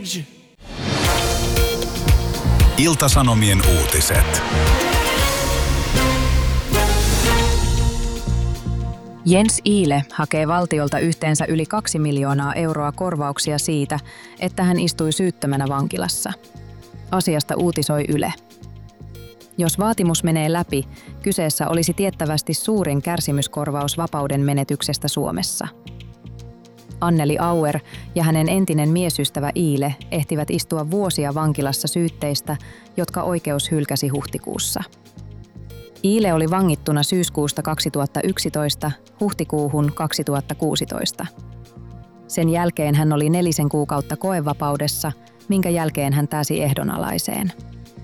Ilta-Sanomien uutiset. Jens Ihle hakee valtiolta yhteensä yli 2 miljoonaa euroa korvauksia siitä, että hän istui syyttömänä vankilassa. Asiasta uutisoi Yle. Jos vaatimus menee läpi, kyseessä olisi tiettävästi suurin kärsimyskorvaus vapauden menetyksestä Suomessa. Anneli Auer ja hänen entinen miesystävä Ihle ehtivät istua vuosia vankilassa syytteistä, jotka oikeus hylkäsi huhtikuussa. Ihle oli vangittuna syyskuusta 2011 huhtikuuhun 2016. Sen jälkeen hän oli 4 kuukautta koevapaudessa, minkä jälkeen hän pääsi ehdonalaiseen.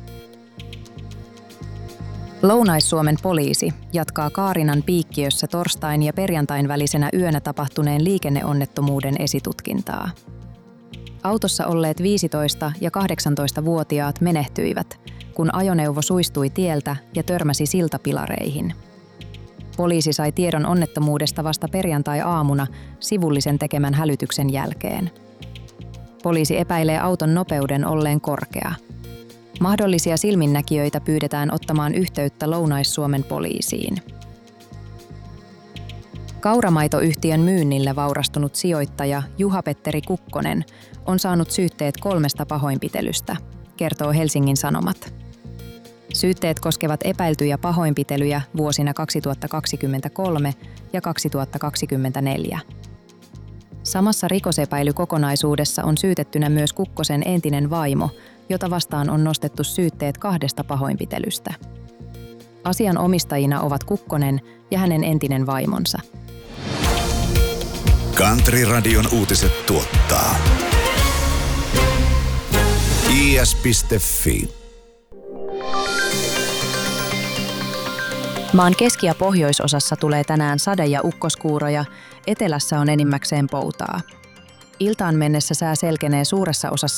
Lounais-Suomen poliisi jatkaa Kaarinan Piikkiössä torstain ja perjantain välisenä yönä tapahtuneen liikenneonnettomuuden esitutkintaa. Autossa olleet 15- ja 18-vuotiaat menehtyivät, kun ajoneuvo suistui tieltä ja törmäsi siltapilareihin. Poliisi sai tiedon onnettomuudesta vasta perjantai-aamuna sivullisen tekemän hälytyksen jälkeen. Poliisi epäilee auton nopeuden olleen korkea. Mahdollisia silminnäkijöitä pyydetään ottamaan yhteyttä Lounais-Suomen poliisiin. Kauramaitoyhtiön myynnille vaurastunut sijoittaja Juha-Petteri Kukkonen on saanut syytteet 3 pahoinpitelystä, kertoo Helsingin Sanomat. Syytteet koskevat epäiltyjä pahoinpitelyjä vuosina 2023 ja 2024. Samassa rikosepäilykokonaisuudessa on syytettynä myös Kukkosen entinen vaimo, jota vastaan on nostettu syytteet 2 pahoinpitelystä. Asian omistajina ovat Kukkonen ja hänen entinen vaimonsa. Country-radion uutiset tuottaa is.fi. Maan keski- ja pohjoisosassa tulee tänään sade- ja ukkoskuuroja, etelässä on enimmäkseen poutaa. Iltaan mennessä sää selkenee suuressa osassa